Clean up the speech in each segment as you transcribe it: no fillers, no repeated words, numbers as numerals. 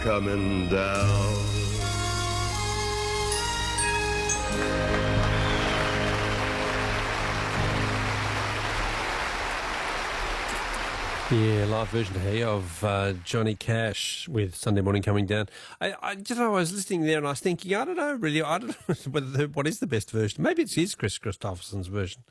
coming down. Yeah, live version here of Johnny Cash with Sunday Morning Coming Down. I was listening there and I was thinking, I don't know what is the best version. Maybe it's his Chris Christopherson's version.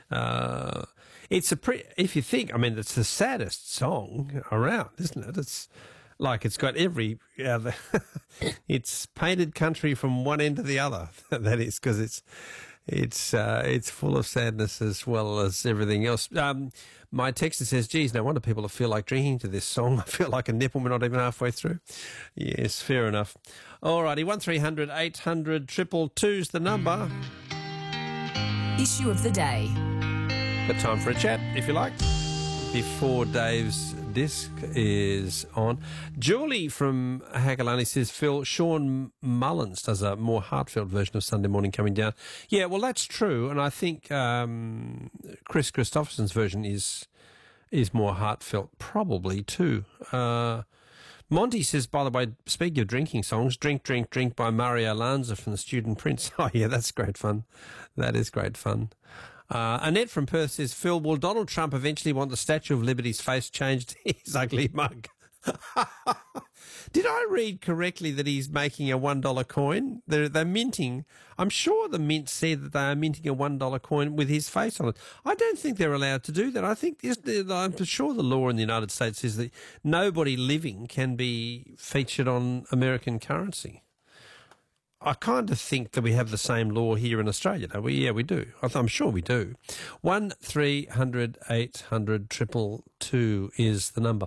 If you think, I mean, it's the saddest song around, isn't it? It's like it's got every it's painted country from one end to the other. That is because it's full of sadness as well as everything else. My texter says, geez, no wonder people feel like drinking to this song. I feel like a nipple. We're not even halfway through. Yes, fair enough. Alrighty, 1300 800 222's the number. Issue of the day. Got time for a chat, if you like, before Dave's disc is on. Julie from Hagalani says, Phil, Sean Mullins does a more heartfelt version of Sunday Morning Coming Down. Yeah, well, that's true, and I think Chris Christopherson's version is more heartfelt, probably, too. Monty says, by the way, speaking of drinking songs, Drink, Drink, Drink by Mario Lanza from the Student Prince. Oh, yeah, that's great fun. That is great fun. Annette from Perth says, Phil, will Donald Trump eventually want the Statue of Liberty's face changed to his ugly mug? Did I read correctly that he's making a $1 coin? They're minting. I'm sure the mint said that they are minting a $1 coin with his face on it. I don't think they're allowed to do that. I'm sure the law in the United States says that nobody living can be featured on American currency. I kind of think that we have the same law here in Australia, don't we? Yeah, we do. I'm sure we do. 1300 800 222 is the number.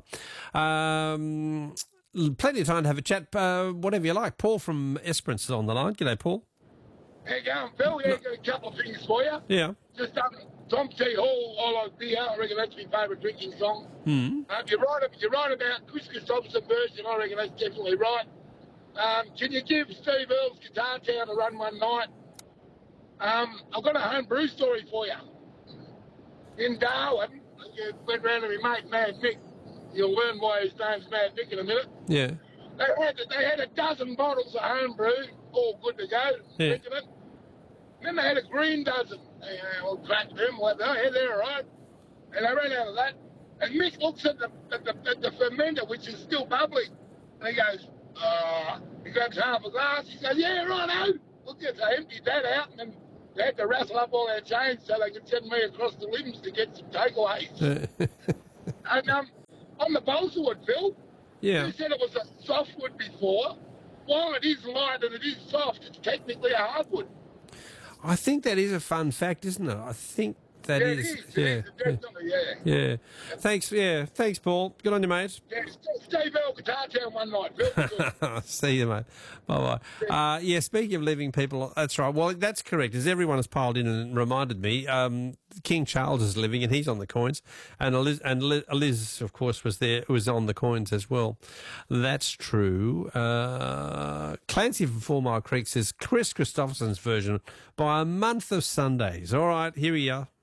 Plenty of time to have a chat, whatever you like. Paul from Esperance is on the line. G'day, Paul. How you going, Phil? Yeah, got a couple of things for you. Yeah. Just Tom T. Hall, I Like Beer. I reckon that's my favourite drinking song. You're right about Chris Christopherson version. I reckon that's definitely right. Can you give Steve Earle's Guitar Town a run one night? I've got a homebrew story for you. In Darwin, I went round to my mate Mad Mick. You'll learn why his name's Mad Mick in a minute. Yeah. They had a dozen bottles of homebrew, all good to go, drinking it. Then they had a green dozen. We'll crack them, yeah, they're all right. And they ran out of that. And Mick looks at the fermenter, which is still bubbling, and he goes, he grabs half a glass. He goes, yeah, righto. Look, so I emptied that out, and then they had to wrestle up all our change so they could send me across the limbs to get some takeaways. And on the balsa wood, Phil, you said it was a softwood before. While it is light and it is soft, it's technically a hardwood. I think that is a fun fact, isn't it? I think that is. It is, definitely, yeah. Thanks, Paul. Good on you, mate. Yeah, Steve Earle Guitar Town one night, Phil. See you, mate. Bye-bye. Speaking of living people, that's right. Well, that's correct. As everyone has piled in and reminded me, King Charles is living and he's on the coins. And Liz, of course, was on the coins as well. That's true. Clancy from 4 Mile Creek says Chris Christopherson's version by a month of Sundays. All right, here we are.